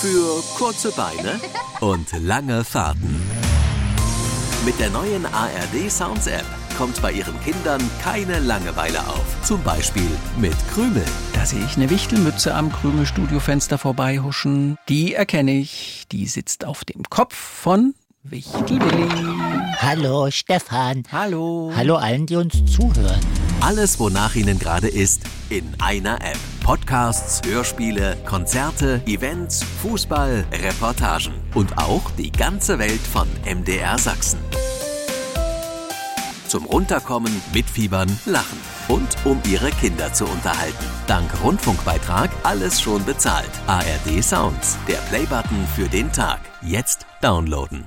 Für kurze Beine und lange Fahrten. Mit der neuen ARD Sounds App kommt bei Ihren Kindern keine Langeweile auf. Zum Beispiel mit Krümel. Da sehe ich eine Wichtelmütze am Krümel-Studiofenster vorbeihuschen. Die erkenne ich. Die sitzt auf dem Kopf von Wichtel-Willi. Hallo Stefan. Hallo. Hallo allen, die uns zuhören. Alles, wonach Ihnen gerade ist, in einer App. Podcasts, Hörspiele, Konzerte, Events, Fußball, Reportagen und auch die ganze Welt von MDR Sachsen. Zum Runterkommen, Mitfiebern, Lachen und um Ihre Kinder zu unterhalten. Dank Rundfunkbeitrag alles schon bezahlt. ARD Sounds, der Playbutton für den Tag. Jetzt downloaden.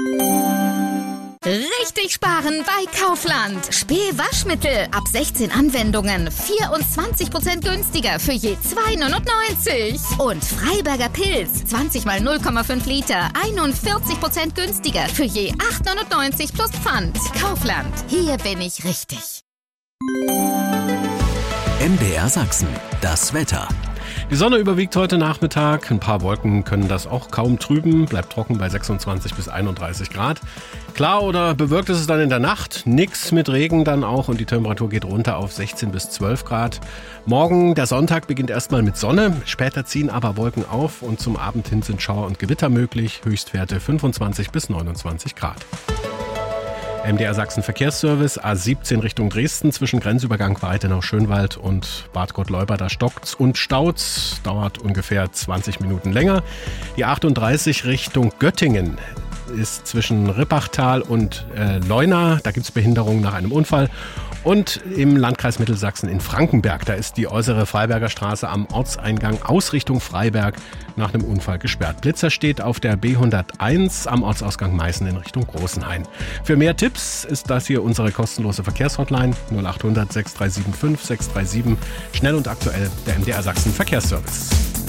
Richtig sparen bei Kaufland. Spee-Waschmittel ab 16 Anwendungen. 24% günstiger für je 2,99. Und Freiberger Pilz. 20 mal 0,5 Liter. 41% günstiger für je 8,99 plus Pfand. Kaufland. Hier bin ich richtig. MDR Sachsen. Das Wetter. Die Sonne überwiegt heute Nachmittag. Ein paar Wolken können das auch kaum trüben. Bleibt trocken bei 26 bis 31 Grad. Klar oder bewölkt ist es dann in der Nacht. Nix mit Regen dann auch und die Temperatur geht runter auf 16 bis 12 Grad. Morgen, der Sonntag, beginnt erstmal mit Sonne. Später ziehen aber Wolken auf und zum Abend hin sind Schauer und Gewitter möglich. Höchstwerte 25 bis 29 Grad. MDR Sachsen Verkehrsservice, A17 Richtung Dresden, zwischen Grenzübergang Weidenau-Schönwald und Bad Gottleuba, da stockt's und staut's, dauert ungefähr 20 Minuten länger. Die 38 Richtung Göttingen ist zwischen Rippachtal und Leuna, da gibt's Behinderungen nach einem Unfall. Und im Landkreis Mittelsachsen in Frankenberg, da ist die äußere Freiberger Straße am Ortseingang aus Richtung Freiberg nach einem Unfall gesperrt. Blitzer steht auf der B101 am Ortsausgang Meißen in Richtung Großenhain. Für mehr Tipps ist das hier unsere kostenlose Verkehrshotline 0800 6375 637. Schnell und aktuell der MDR Sachsen Verkehrsservice.